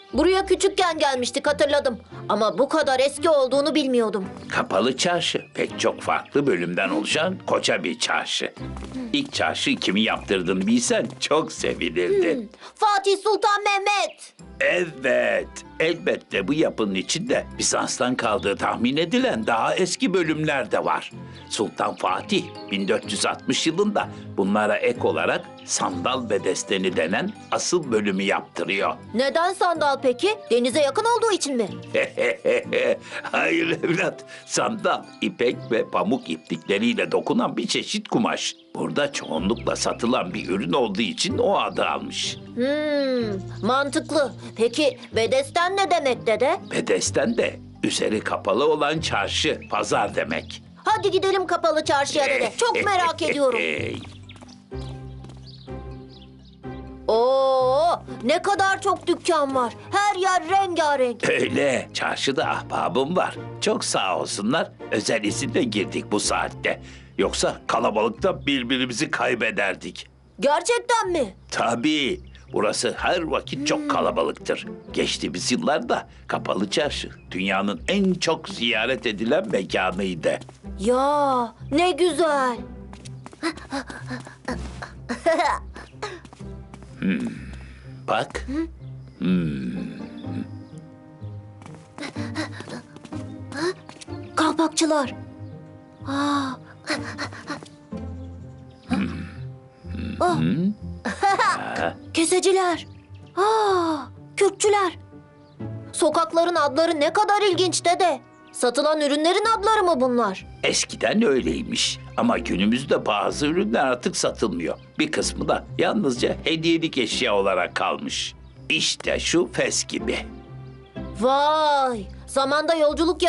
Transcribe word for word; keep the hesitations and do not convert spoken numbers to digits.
Buraya küçükken gelmiştik, hatırladım. Ama bu kadar eski olduğunu bilmiyordum. Kapalı çarşı pek çok farklı bölümden oluşan koca bir çarşı. İlk çarşı kimi yaptırdığını bilsen çok sevinirdin. Fatih Sultan Mehmet. Evet, elbette bu yapının içinde Bizans'tan kaldığı tahmin edilen daha eski bölümler de var. Sultan Fatih bin dört yüz altmış yılında bunlara ek olarak Sandal ve Desteni denen asıl bölümü yaptırıyor. Neden sandal peki? Denize yakın olduğu için mi? Hayır evlat, sandal, ipek ve pamuk iplikleriyle dokunan bir çeşit kumaş. Burada çoğunlukla satılan bir ürün olduğu için o adı almış. Hmm, mantıklı. Peki bedesten ne demek dede? Bedesten de üzeri kapalı olan çarşı, pazar demek. Hadi gidelim kapalı çarşıya dede. Çok merak ediyorum. Oo, ne kadar çok dükkan var. Her yer rengarenk. Öyle, çarşıda ahbabım var. Çok sağ olsunlar, özel izinle girdik bu saatte. Yoksa kalabalıkta birbirimizi kaybederdik. Gerçekten mi? Tabii, burası her vakit çok kalabalıktır. Geçtiğimiz yıllarda kapalı çarşı dünyanın en çok ziyaret edilen mekanıydı. Ya, ne güzel. Bak, Kalpakçılar. Aa. Oh. Keseciler. Aa, Kürkçüler. Sokakların adları ne kadar ilginç dede. Satılan ürünlerin adları mı bunlar? eskiden öyleymiş. Ama günümüzde bazı ürünler artık satılmıyor. Bir kısmı da yalnızca hediyelik eşya olarak kalmış. İşte şu fes gibi. Vay, zamanda yolculuk